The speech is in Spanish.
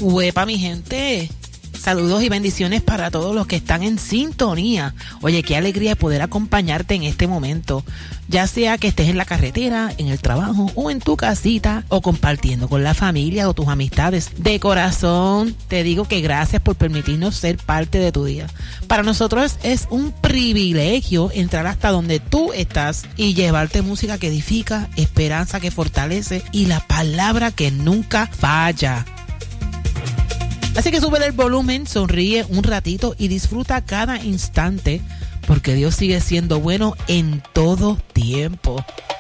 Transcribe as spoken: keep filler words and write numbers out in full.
Huepa, mi gente. Saludos y bendiciones para todos los que están en sintonía. Oye, qué alegría poder acompañarte en este momento, ya sea que estés en la carretera, en el trabajo o en tu casita o compartiendo con la familia o tus amistades. De corazón te digo que gracias por permitirnos ser parte de tu día. Para nosotros es un privilegio entrar hasta donde tú estás y llevarte música que edifica, esperanza que fortalece y la palabra que nunca falla. Así que sube el volumen, sonríe un ratito y disfruta cada instante, porque Dios sigue siendo bueno en todo tiempo.